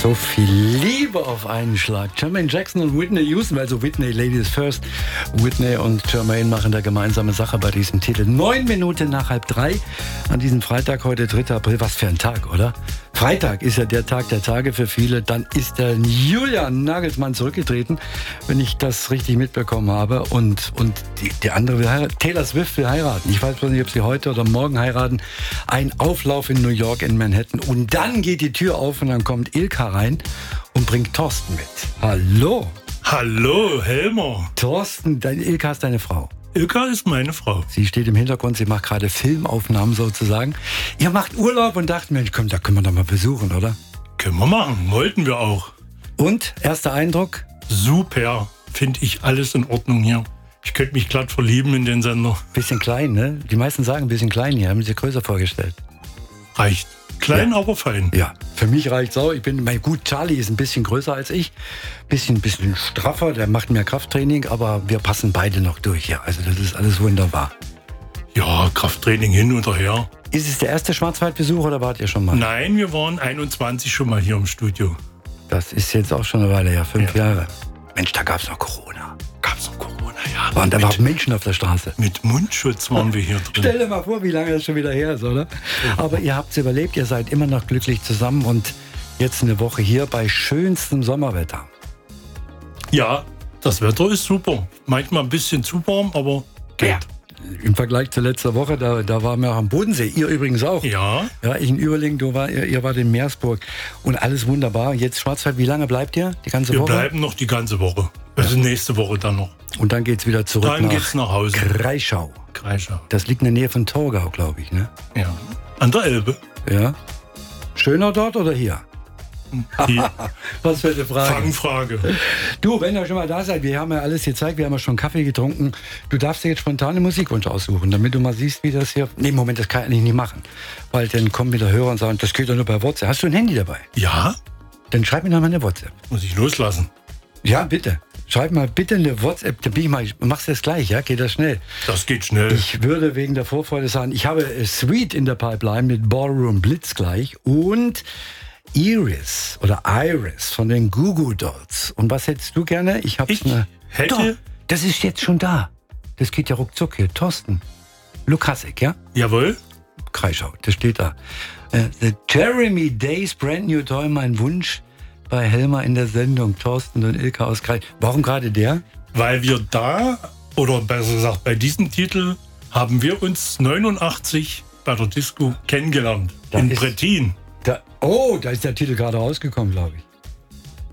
So viel Liebe auf einen Schlag. Jermaine Jackson und Whitney Houston, also Whitney, Ladies First. Whitney und Jermaine machen da gemeinsame Sache bei diesem Titel. 9 Minuten nach 2:30 an diesem Freitag, heute 3. April. Was für ein Tag, oder? Freitag ist ja der Tag der Tage für viele. Dann ist der Julian Nagelsmann zurückgetreten, wenn ich das richtig mitbekommen habe. Und die andere will heiraten. Taylor Swift will heiraten. Ich weiß nicht, ob sie heute oder morgen heiraten. Ein Auflauf in New York, in Manhattan. Und dann geht die Tür auf und dann kommt Ilka rein und bringt Thorsten mit. Hallo. Hallo, Helmer. Thorsten, Ilka ist deine Frau. Ilka ist meine Frau. Sie steht im Hintergrund, sie macht gerade Filmaufnahmen sozusagen. Ihr macht Urlaub und dachten, Mensch, komm, da können wir doch mal besuchen, oder? Können wir machen, wollten wir auch. Und, erster Eindruck? Super, finde ich alles in Ordnung hier. Ich könnte mich glatt verlieben in den Sender. Bisschen klein, ne? Die meisten sagen ein bisschen klein hier, haben sie größer vorgestellt. Reicht. Klein, ja. Aber fein. Ja, für mich reicht's auch. Gut, Charlie ist ein bisschen größer als ich. Bisschen straffer, der macht mehr Krafttraining, aber wir passen beide noch durch. Ja, also das ist alles wunderbar. Ja, Krafttraining hin und her. Ist es der erste Schwarzwaldbesuch oder wart ihr schon mal? Nein, wir waren 21 schon mal hier im Studio. Das ist jetzt auch schon eine Weile her, 5 Ja. Jahre. Mensch, da gab's noch Corona. Ja. Und da waren Menschen auf der Straße. Mit Mundschutz waren wir hier drin. Stell dir mal vor, wie lange das schon wieder her ist, oder? Aber ihr habt es überlebt, ihr seid immer noch glücklich zusammen und jetzt eine Woche hier bei schönstem Sommerwetter. Ja, das Wetter ist super. Manchmal ein bisschen zu warm, aber geht. Ja. Im Vergleich zu letzter Woche, da waren wir am Bodensee. Ihr übrigens auch. Ja. Ja, ich in Überlingen, ihr wart in Meersburg. Und alles wunderbar. Jetzt Schwarzwald, wie lange bleibt ihr? Die ganze Woche? Wir bleiben noch die ganze Woche. Also nächste Woche dann noch. Und dann geht's wieder zurück Dann geht's nach Hause. Kreischau. Das liegt in der Nähe von Torgau, glaube ich, ne? Ja. An der Elbe. Ja. Schöner dort oder hier? Was für eine Frage. Fangfrage. Du, wenn ihr schon mal da seid, wir haben ja alles gezeigt, wir haben ja schon Kaffee getrunken. Du darfst dir jetzt spontane Musikwunsch aussuchen, damit du mal siehst, wie das hier... Nee, Moment, das kann ich eigentlich nicht machen. Weil dann kommen wieder Hörer und sagen, das geht doch nur bei WhatsApp. Hast du ein Handy dabei? Ja? Dann schreib mir noch mal eine WhatsApp. Muss ich loslassen? Ja, bitte. Schreib mal bitte eine WhatsApp. Machst du das gleich, ja? Geht das schnell? Das geht schnell. Ich würde wegen der Vorfreude sagen, ich habe Sweet in der Pipeline mit Ballroom Blitz gleich und Iris von den Goo Goo Dolls. Und was hättest du gerne? Ich hätte... Doch, das ist jetzt schon da. Das geht ja ruckzuck hier. Thorsten. Lukasik, ja? Jawohl. Kreischau, das steht da. The Jeremy Days Brand New Toy, mein Wunsch bei Helmer in der Sendung. Thorsten und Ilka aus Kreischau. Warum gerade der? Weil wir da, oder besser gesagt bei diesem Titel, haben wir uns 89 bei der Disco kennengelernt. In Brettin. Da ist der Titel gerade rausgekommen, glaube ich.